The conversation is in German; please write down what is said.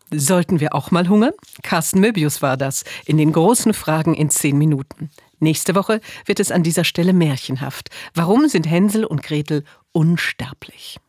Sollten wir auch mal hungern? Carsten Möbius war das, in den großen Fragen in 10 Minuten. Nächste Woche wird es an dieser Stelle märchenhaft. Warum sind Hänsel und Gretel unsterblich?